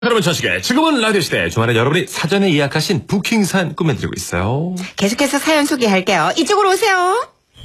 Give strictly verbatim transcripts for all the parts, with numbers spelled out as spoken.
여러분 저시계 지금은 라디오 시대 주말에 여러분이 사전에 예약하신 부킹 사연 꾸며드리고 있어요. 계속해서 사연 소개할게요. 이쪽으로 오세요.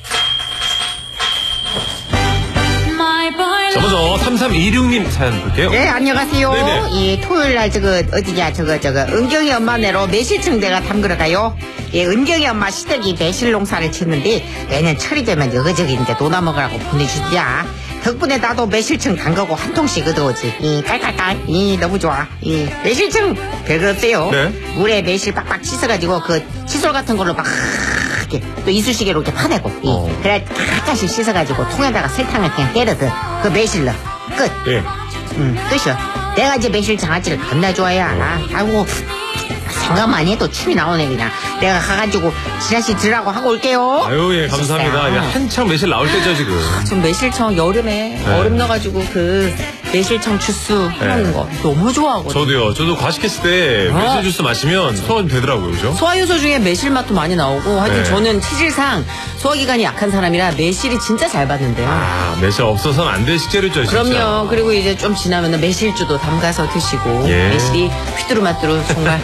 자, 먼저 삼삼이육 님 사연 볼게요. 네, 안녕하세요. 네네. 예, 토요일날 저거 어디냐 저거 저거 은경이 엄마네로 매실청 내가 담그러 가요. 예, 은경이 엄마 시댁이 매실 농사를 짓는데 내년 철이 되면 여기저기 이제 노나 먹으라고 보내주자. 덕분에 나도 매실청 담그고 한 통씩 얻어오지. 이 깔깔깔. 이 너무 좋아. 이 매실청 별거 없어요. 네. 물에 매실 빡빡 씻어가지고 그 칫솔 같은 걸로 막 이렇게 또 이쑤시개로 이렇게 파내고. 이. 어. 그래 까까씩 씻어가지고 통에다가 설탕을 그냥 때려서 그 매실 넣어. 끝. 예. 응, 끝이야. 내가 이제 매실 장아찌를 겁나 좋아해. 아, 아이고 생각만 해도 춤이 나오네 그냥. 내가 가가지고 지라시 들라고 하고 올게요. 아유, 예, 감사합니다. 예, 한창 매실 나올 때죠, 지금. 지금 매실청 여름에 네. 얼음 넣어가지고 그 매실청 주스 해먹는 네. 거 너무 좋아하거든요. 저도요. 저도 과식했을 때 어. 매실 주스 마시면 소화 좀 되더라고요, 그죠? 소화효소 중에 매실 맛도 많이 나오고 하여튼 네. 저는 체질상 소화기관이 약한 사람이라 매실이 진짜 잘 받는데요. 아, 매실 없어서는 안 될 식재료죠, 진짜. 그럼요. 그리고 이제 좀 지나면 매실주도 담가서 드시고 예. 매실이 휘뚜루마뚜루 정말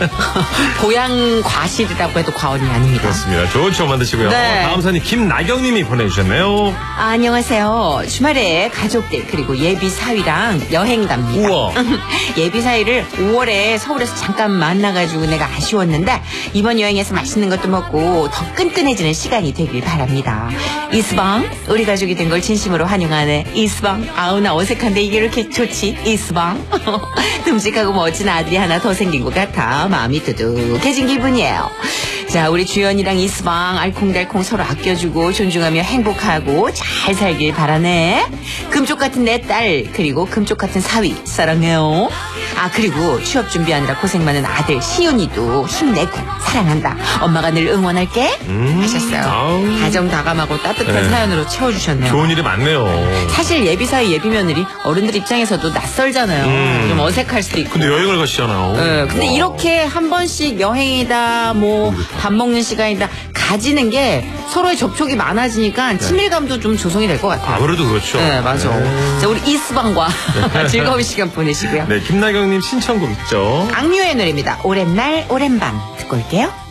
고향 과실이라고 해도 과언이 아닙니다. 그렇습니다. 좋은 추억 만드시고요. 네. 다음 사연이 김나경님이 보내주셨네요. 아, 안녕하세요. 주말에 가족들 그리고 예비 사위랑 여행 갑니다. 우와. 예비 사위를 오월에 서울에서 잠깐 만나가지고 내가 아쉬웠는데 이번 여행에서 맛있는 것도 먹고 더 끈끈해지는 시간이 되길 바랍니다. 이스방 우리 가족이 된 걸 진심으로 환영하네. 이스방 아우 나 어색한데 이게 이렇게 좋지. 이스방 듬직하고 멋진 아들이 하나 더 생긴 것 같아 마음이 두둑해진 기분이에요. 자, 우리 주연이랑 이스방 알콩달콩 서로 아껴주고 존중하며 행복하고 잘 살길 바라네. 금쪽 같은 내 딸 그리고 금쪽 같은 사위 사랑해요. 아, 그리고 취업 준비하느라 고생 많은 아들 시윤이도 힘내고 사랑한다. 엄마가 늘 응원할게. 음, 하셨어요. 아우. 다정다감하고 따뜻한 네. 사연으로 채워주셨네요. 좋은 일이 많네요. 사실 예비 사위 예비 며느리 어른들 입장에서도 낯설잖아요. 음. 좀 어색할 수도 있고. 근데 여행을 가시잖아요. 네, 근데 와. 이렇게 한 번씩 여행이다 뭐 밥 먹는 시간이다 가지는 게 서로의 접촉이 많아지니까 친밀감도 좀 조성이 될 것 같아요. 아무래도 그렇죠. 네, 맞아. 네. 자, 우리 이스방과 즐거운 시간 보내시고요. 네, 김나경님 신청곡 있죠. 악뮤의 노래입니다. 오랜 날 오랜 밤 듣고 올게요.